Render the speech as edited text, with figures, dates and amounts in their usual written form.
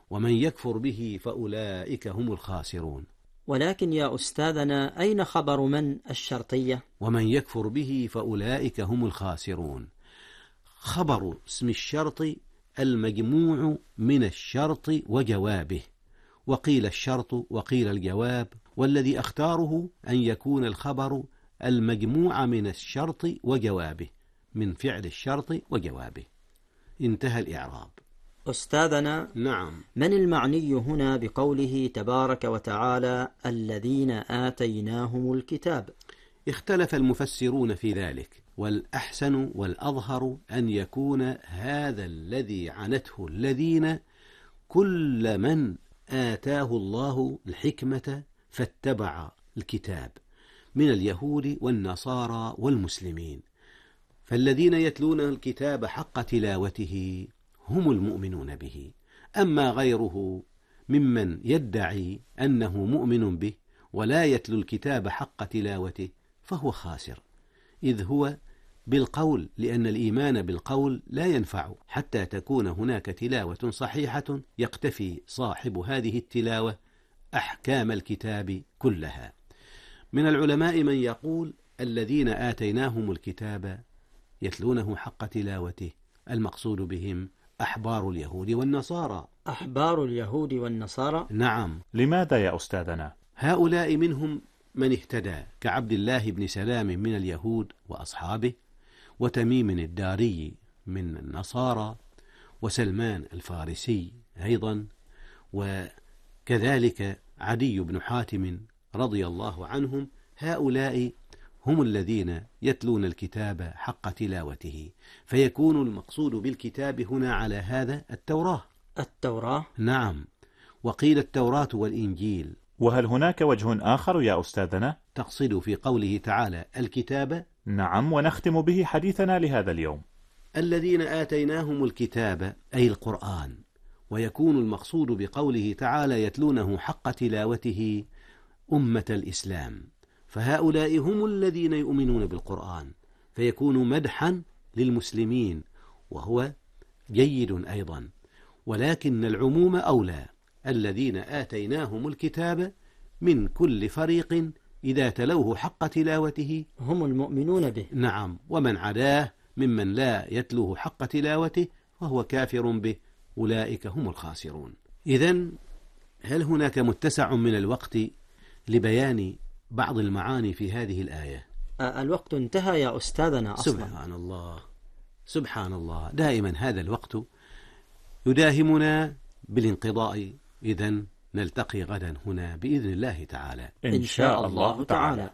ومن يكفر به فأولئك هم الخاسرون. ولكن يا أستاذنا أين خبر من الشرطية؟ ومن يكفر به فأولئك هم الخاسرون. خبر اسم الشرط المجموع من الشرط وجوابه، وقيل الشرط وقيل الجواب، والذي أختاره أن يكون الخبر المجموع من الشرط وجوابه، من فعل الشرط وجوابه. انتهى الإعراب. أستاذنا، نعم. من المعني هنا بقوله تبارك وتعالى الذين آتيناهم الكتاب؟ اختلف المفسرون في ذلك، والأحسن والأظهر أن يكون هذا الذي عنته الذين كل من آتاه الله الحكمة فاتبع الكتاب من اليهود والنصارى والمسلمين، فالذين يتلون الكتاب حق تلاوته هم المؤمنون به. أما غيره ممن يدعي أنه مؤمن به ولا يتلو الكتاب حق تلاوته فهو خاسر، إذ هو بالقول، لأن الإيمان بالقول لا ينفع حتى تكون هناك تلاوة صحيحة يقتفي صاحب هذه التلاوة أحكام الكتاب كلها. من العلماء من يقول الذين آتيناهم الكتاب يتلونه حق تلاوته، المقصود بهم أحبار اليهود والنصارى. أحبار اليهود والنصارى؟ نعم. لماذا يا أستاذنا؟ هؤلاء منهم من اهتدى كعبد الله بن سلام من اليهود وأصحابه، وتميم الداري من النصارى، وسلمان الفارسي أيضا، وكذلك عدي بن حاتم رضي الله عنهم. هؤلاء هم الذين يتلون الكتاب حق تلاوته، فيكون المقصود بالكتاب هنا على هذا التوراة. التوراة؟ نعم، وقيل التوراة والإنجيل. وهل هناك وجه آخر يا أستاذنا؟ تقصد في قوله تعالى الكتاب؟ نعم، ونختم به حديثنا لهذا اليوم. الذين آتيناهم الكتاب أي القرآن، ويكون المقصود بقوله تعالى يتلونه حق تلاوته أمة الإسلام، فهؤلاء هم الذين يؤمنون بالقرآن، فيكون مدحا للمسلمين وهو جيد أيضا، ولكن العموم أولى. الذين آتيناهم الكتاب من كل فريق إذا تلوه حق تلاوته هم المؤمنون به. نعم، ومن عداه ممن لا يتلوه حق تلاوته فهو كافر به، أولئك هم الخاسرون. إذن هل هناك متسع من الوقت لبيان بعض المعاني في هذه الآية؟ الوقت انتهى يا أستاذنا أصلا. سبحان الله، سبحان الله، دائما هذا الوقت يداهمنا بالانقضاء. إذن نلتقي غدا هنا بإذن الله تعالى إن شاء الله تعالى.